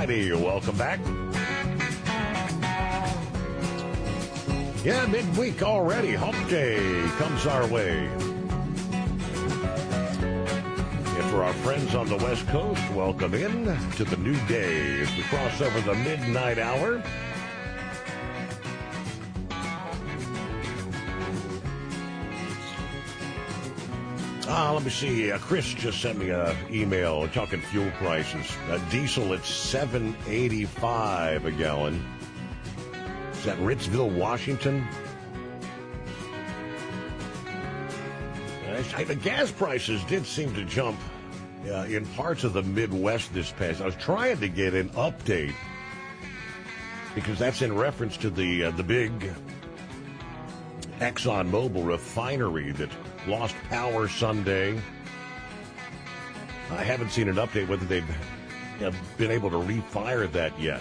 righty, welcome back. Yeah, midweek already. Hump Day comes our way. And for our friends on the West Coast, welcome in to the new day as we cross over the midnight hour. Let me see. Chris just sent me an email talking fuel prices. Diesel at $7.85 a gallon. Is that Ritzville, Washington? The gas prices did seem to jump in parts of the Midwest this past. I was trying to get an update because that's in reference to the big ExxonMobil refinery that lost power Sunday. I haven't seen an update whether they've been able to refire that yet.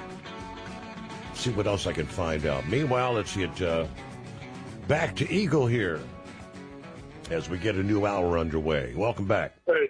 See what else I can find out. Meanwhile, let's get back to Eagle here as we get a new hour underway. Welcome back. Hey.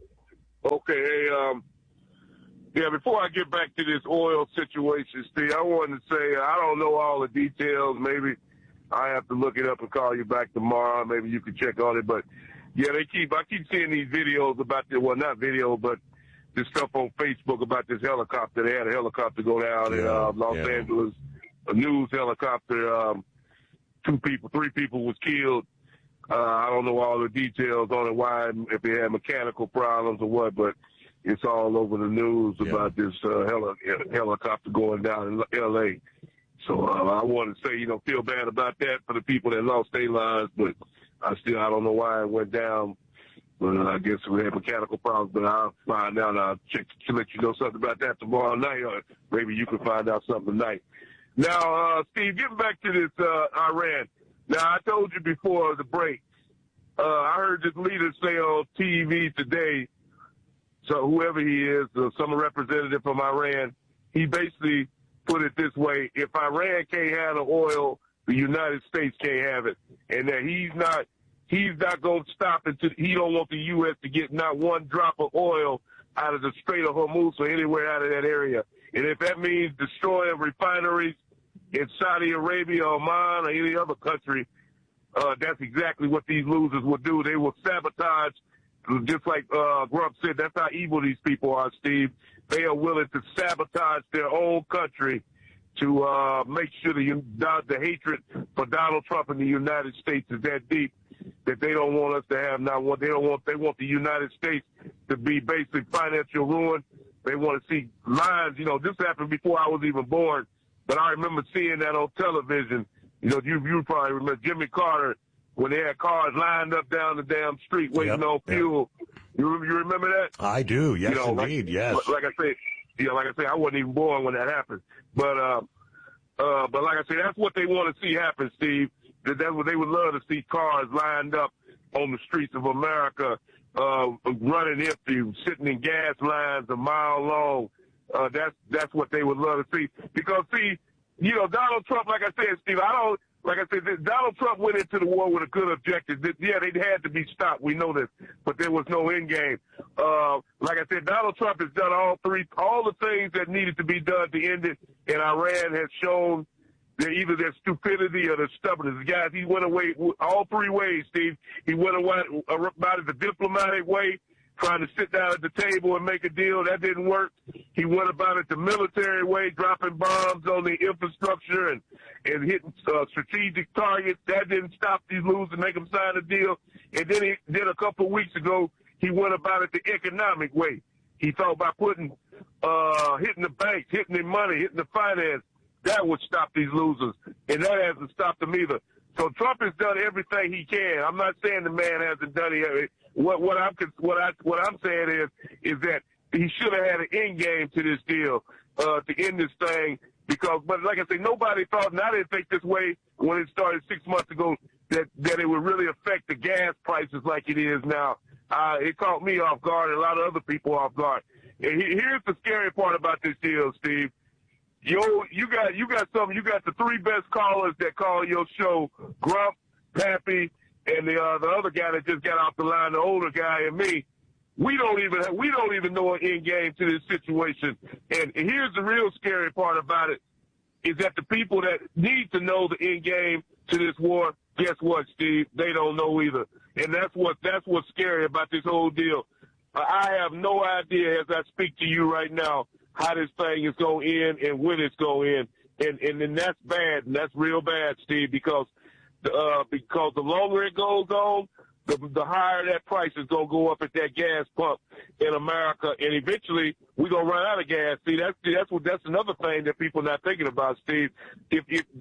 Okay. Yeah, before I get back to this oil situation, Steve, I wanted to say I don't know all the details. Maybe I have to look it up and call you back tomorrow. Maybe you can check on it. But, yeah, I keep seeing these videos about not video, but this stuff on Facebook about this helicopter. They had a helicopter go down in Los Angeles, a news helicopter. 3 people was killed. I don't know all the details on it, why, if they had mechanical problems or what, but it's all over the news about this helicopter going down in L.A. So I want to say, feel bad about that for the people that lost their lives, but I don't know why it went down. But I guess we had mechanical problems, but I'll find out. I'll check to let you know something about that tomorrow night, or maybe you can find out something tonight. Now, Steve, getting back to this Iran. Now, I told you before the break, I heard this leader say on TV today, so whoever he is, some representative from Iran, he basically put it this way: if Iran can't have the oil, the United States can't have it, and that he's not going to stop until he don't want the U.S. to get not one drop of oil out of the Strait of Hormuz or anywhere out of that area. And if that means destroying refineries in Saudi Arabia, Oman, or any other country, that's exactly what these losers will do. They will sabotage, just like Grump said. That's how evil these people are, Steve. They are willing to sabotage their own country to make sure the hatred for Donald Trump and the United States is that deep that they don't want us to have not one. They want the United States to be basically financial ruin. They want to see lines. This happened before I was even born, but I remember seeing that on television. You probably remember Jimmy Carter when they had cars lined up down the damn street waiting on fuel. You remember that? I do. Yes, indeed. Yes. Like I say, I wasn't even born when that happened. But like I say, that's what they want to see happen, Steve. That's what they would love to see: cars lined up on the streets of America, running empty, sitting in gas lines a mile long. That's what they would love to see. Because Donald Trump, like I said, Steve, Donald Trump went into the war with a good objective. Yeah, they had to be stopped. We know this, but there was no end game. Like I said, Donald Trump has done all the things that needed to be done to end it, and Iran has shown either their stupidity or their stubbornness. Guys, he went away all 3 ways, Steve. He went away about it the diplomatic way, trying to sit down at the table and make a deal. That didn't work. He went about it the military way, dropping bombs on the infrastructure and hitting strategic targets. That didn't stop these losers and make them sign a deal. And then a couple of weeks ago, he went about it the economic way. He thought about hitting the banks, hitting the money, hitting the finance. That would stop these losers, and that hasn't stopped them either. So Trump has done everything he can. I'm not saying the man hasn't done it. What I'm saying is that he should have had an end game to this deal to end this thing. But like I say, nobody thought, and I didn't think this way when it started 6 months ago, that it would really affect the gas prices like it is now. It caught me off guard and a lot of other people off guard. And here's the scary part about this deal, Steve. You got the 3 best callers that call your show: Grump, Pappy, and the other guy that just got off the line, the older guy, and me. We don't even know an end game to this situation. And here's the real scary part about it, is that the people that need to know the end game to this war, guess what, Steve? They don't know either. And that's what's scary about this whole deal. I have no idea as I speak to you right now how this thing is going to end and when it's going to end. And that's bad, and that's real bad, Steve, because the longer it goes on, the higher that price is going to go up at that gas pump in America, and eventually we're going to run out of gas. See, that's another thing that people are not thinking about, Steve. If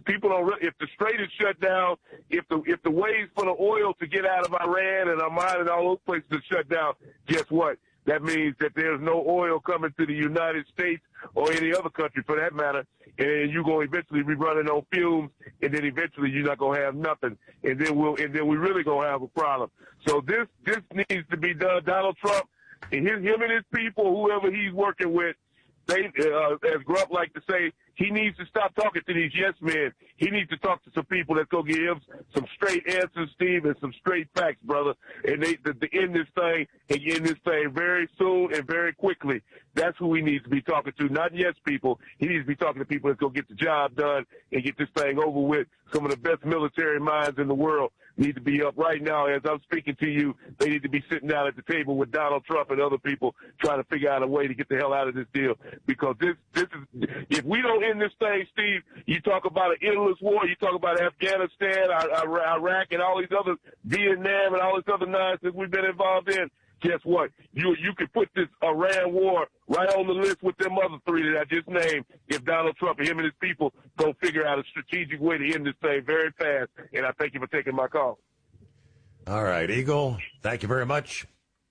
the strait is shut down, if the ways for the oil to get out of Iran and Oman and all those places are shut down, guess what? That means that there's no oil coming to the United States or any other country for that matter, and you're going to eventually be running on fumes, and then eventually you're not going to have nothing, and then we really going to have a problem. So this needs to be done. Donald Trump, and him and his people, whoever he's working with, they, as Grump like to say, he needs to stop talking to these yes men. He needs to talk to some people that's going to give him some straight answers, Steve, and some straight facts, brother. And to end this thing, and end this thing very soon and very quickly. That's who he needs to be talking to, not yes people. He needs to be talking to people that's going to get the job done and get this thing over with. Some of the best military minds in the world need to be up right now. As I'm speaking to you, they need to be sitting down at the table with Donald Trump and other people trying to figure out a way to get the hell out of this deal. Because this is, if we don't end this thing, Steve, you talk about an endless war, you talk about Afghanistan, Iraq, and all these other, Vietnam, and all this other nonsense we've been involved in. Guess what? You could put this Iran war right on the list with them other three that I just named if Donald Trump and him and his people don't figure out a strategic way to end this thing very fast. And I thank you for taking my call. All right, Eagle, thank you very much.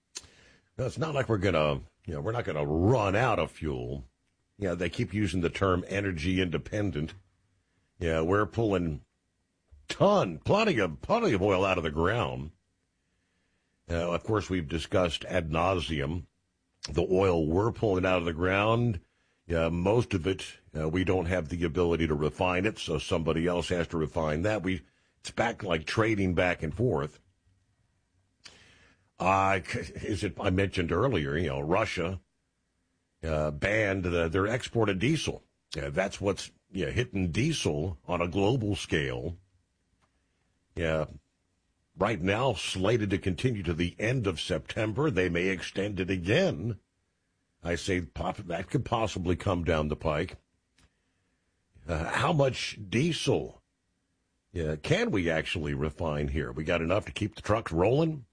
No, it's not like we're not going to run out of fuel. Yeah, they keep using the term energy independent. Yeah, we're pulling plenty of oil out of the ground. Of course, we've discussed ad nauseum the oil we're pulling out of the ground. Most of it, we don't have the ability to refine it, so somebody else has to refine that. It's back like trading back and forth. I mentioned earlier, Russia banned their export of diesel. That's what's hitting diesel on a global scale. Yeah. Right now, slated to continue to the end of September. They may extend it again. I say that could possibly come down the pike. How much diesel can we actually refine here? We got enough to keep the trucks rolling?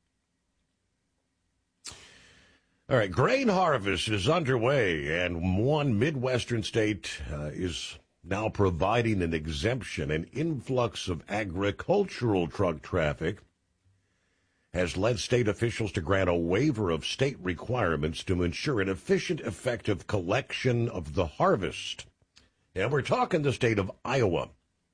All right, grain harvest is underway, and one Midwestern state is now providing an exemption. An influx of agricultural truck traffic has led state officials to grant a waiver of state requirements to ensure an efficient, effective collection of the harvest. And we're talking the state of Iowa.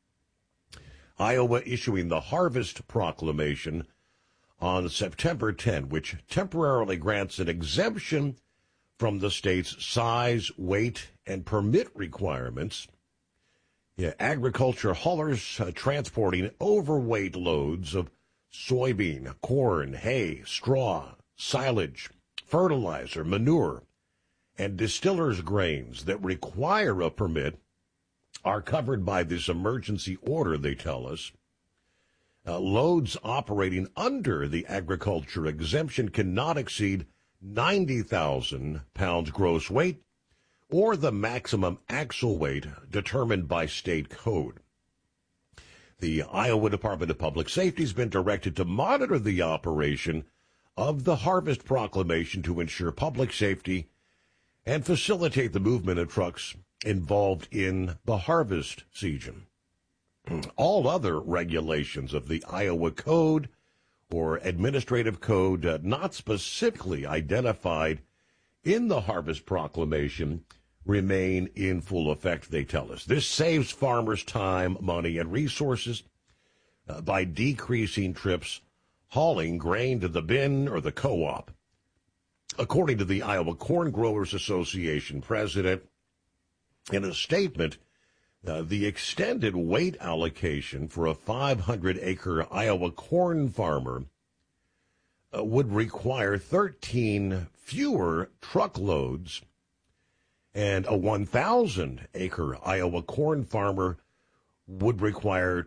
Iowa issuing the Harvest Proclamation on September 10, which temporarily grants an exemption from the state's size, weight, and permit requirements. Agriculture haulers transporting overweight loads of soybean, corn, hay, straw, silage, fertilizer, manure, and distillers' grains that require a permit are covered by this emergency order, they tell us. Loads operating under the agriculture exemption cannot exceed 90,000 pounds gross weight or the maximum axle weight determined by state code. The Iowa Department of Public Safety has been directed to monitor the operation of the Harvest Proclamation to ensure public safety and facilitate the movement of trucks involved in the harvest season. All other regulations of the Iowa Code or Administrative Code not specifically identified in the Harvest Proclamation remain in full effect, they tell us. This saves farmers time, money, and resources by decreasing trips hauling grain to the bin or the co-op. According to the Iowa Corn Growers Association president, in a statement, the extended weight allocation for a 500-acre Iowa corn farmer would require 13 fewer truckloads, and a 1,000-acre Iowa corn farmer would require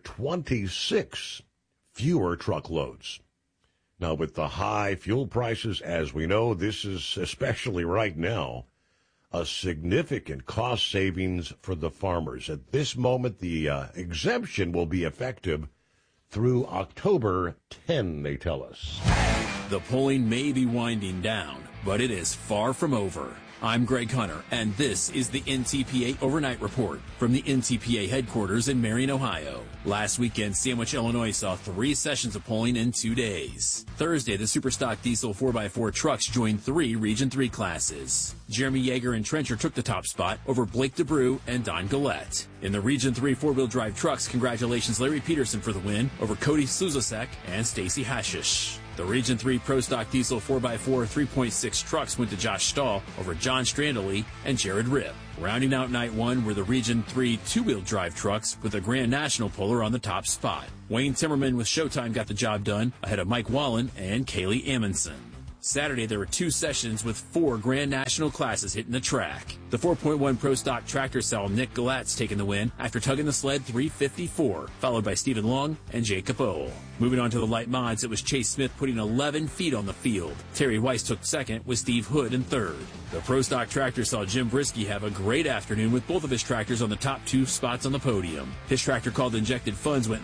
26 fewer truckloads. Now, with the high fuel prices, as we know, this is, especially right now, a significant cost savings for the farmers. At this moment, the exemption will be effective through October 10, they tell us. The polling may be winding down, but it is far from over. I'm Greg Hunter, and this is the NTPA Overnight Report from the NTPA headquarters in Marion, Ohio. Last weekend, Sandwich, Illinois saw 3 sessions of polling in 2 days. Thursday, the Superstock Diesel 4x4 trucks joined 3 Region 3 classes. Jeremy Yeager and Trencher took the top spot over Blake DeBrew and Don Gillette. In the Region 3 four-wheel drive trucks, congratulations Larry Peterson for the win over Cody Sluzasek and Stacy Hashish. The Region 3 Pro Stock Diesel 4x4 3.6 trucks went to Josh Stahl over John Strandley and Jared Ripp. Rounding out night 1 were the Region 3 two-wheel drive trucks with a Grand National puller on the top spot. Wayne Timmerman with Showtime got the job done ahead of Mike Wallen and Kaylee Amundsen. Saturday, there were 2 sessions with 4 Grand National classes hitting the track. The 4.1 Pro Stock tractor saw Nick Galatz taking the win after tugging the sled 354, followed by Stephen Long and Jacob Ohl. Moving on to the light mods, it was Chase Smith putting 11 feet on the field. Terry Weiss took second with Steve Hood in third. The Pro Stock tractor saw Jim Brisky have a great afternoon with both of his tractors on the top 2 spots on the podium. His tractor called Injected Funds went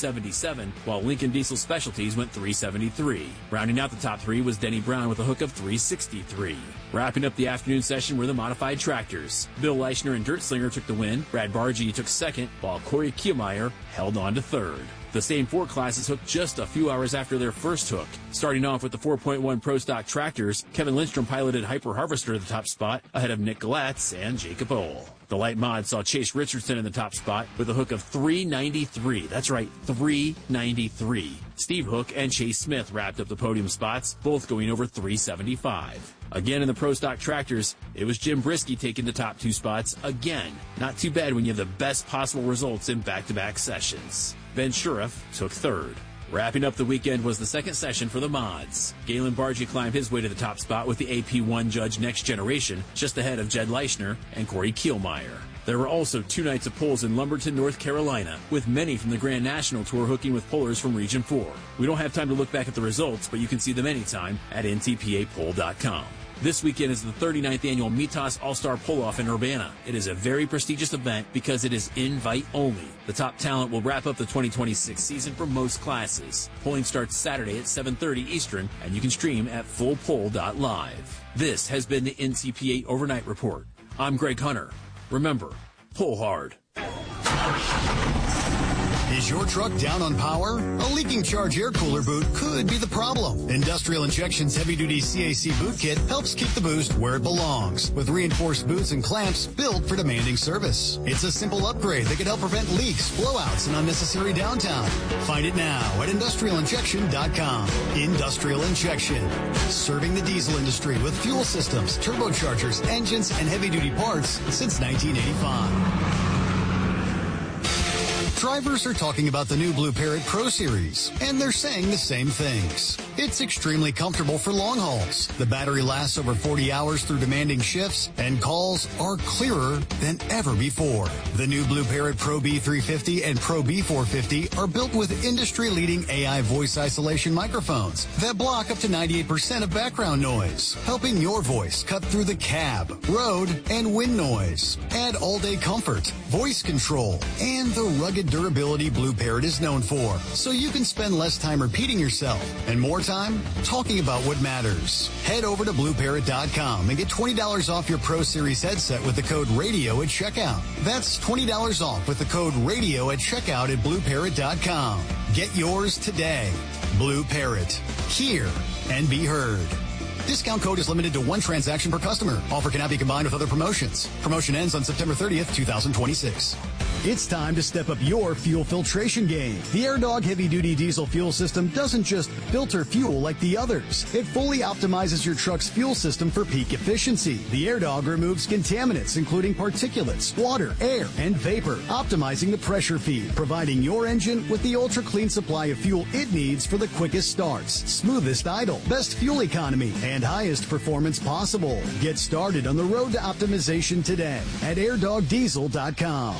377, while Lincoln Diesel Specialties went 373. Rounding out the top 3 was Denny Brown with a hook of 363. Wrapping up the afternoon session were the modified tractors. Bill Leichner and Dirt Slinger took the win. Brad Bargy took second, while Corey Kielmeyer held on to third. The same 4 classes hooked just a few hours after their first hook. Starting off with the 4.1 Pro Stock tractors, Kevin Lindstrom piloted Hyper Harvester to the top spot ahead of Nick Galatz and Jacob Ohl. The light mod saw Chase Richardson in the top spot with a hook of 393. That's right, 393. Steve Hook and Chase Smith wrapped up the podium spots, both going over 375. Again in the Pro Stock tractors, it was Jim Brisky taking the top 2 spots again. Not too bad when you have the best possible results in back-to-back sessions. Ben Sheriff took third. Wrapping up the weekend was the second session for the mods. Galen Bargy climbed his way to the top spot with the AP1 Judge Next Generation, just ahead of Jed Leichner and Corey Kielmeyer. There were also 2 nights of pulls in Lumberton, North Carolina, with many from the Grand National Tour hooking with pullers from Region 4. We don't have time to look back at the results, but you can see them anytime at ntpapoll.com. This weekend is the 39th annual Mitas All-Star Pull-Off in Urbana. It is a very prestigious event because it is invite only. The top talent will wrap up the 2026 season for most classes. Polling starts Saturday at 7:30 Eastern, and you can stream at fullpoll.live. This has been the NTPA Overnight Report. I'm Greg Hunter. Remember, pull hard. Is your truck down on power? A leaking charge air cooler boot could be the problem. Industrial Injection's heavy-duty CAC boot kit helps keep the boost where it belongs, with reinforced boots and clamps built for demanding service. It's a simple upgrade that can help prevent leaks, blowouts, and unnecessary downtime. Find it now at industrialinjection.com. Industrial Injection, serving the diesel industry with fuel systems, turbochargers, engines, and heavy-duty parts since 1985. Drivers are talking about the new Blue Parrot Pro Series, and they're saying the same things. It's extremely comfortable for long hauls. The battery lasts over 40 hours through demanding shifts, and calls are clearer than ever before. The new Blue Parrot Pro B350 and Pro B450 are built with industry-leading AI voice isolation microphones that block up to 98% of background noise, helping your voice cut through the cab, road, and wind noise. Add all-day comfort, voice control, and the rugged durability Blue Parrot is known for, so you can spend less time repeating yourself and more time talking about what matters. Head over to BlueParrot.com and get $20 off your Pro Series headset with the code RADIO at checkout. That's $20 off with the code RADIO at checkout at BlueParrot.com. Get yours today. Blue Parrot. Hear and be heard. Discount code is limited to 1 transaction per customer. Offer cannot be combined with other promotions. Promotion ends on September 30th, 2026. It's time to step up your fuel filtration game. The AirDog heavy-duty diesel fuel system doesn't just filter fuel like the others. It fully optimizes your truck's fuel system for peak efficiency. The AirDog removes contaminants, including particulates, water, air, and vapor, optimizing the pressure feed, providing your engine with the ultra-clean supply of fuel it needs for the quickest starts, smoothest idle, best fuel economy, and highest performance possible. Get started on the road to optimization today at airdogdiesel.com.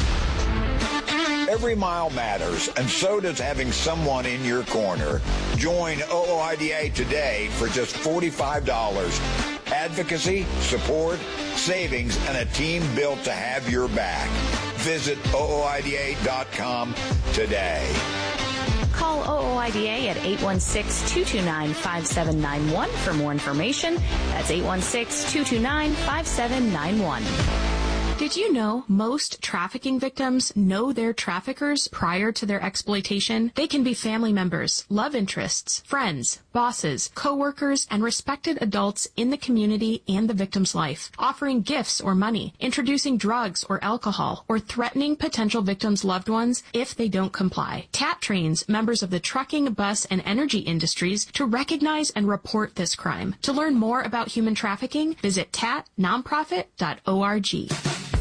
Every mile matters, and so does having someone in your corner. Join OOIDA today for just $45. Advocacy, support, savings, and a team built to have your back. Visit OOIDA.com today. Call OOIDA at 816-229-5791 for more information. That's 816-229-5791. Did you know most trafficking victims know their traffickers prior to their exploitation? They can be family members, love interests, friends, bosses, co-workers, and respected adults in the community and the victim's life, offering gifts or money, introducing drugs or alcohol, or threatening potential victims' loved ones if they don't comply. TAT trains members of the trucking, bus, and energy industries to recognize and report this crime. To learn more about human trafficking, visit tatnonprofit.org.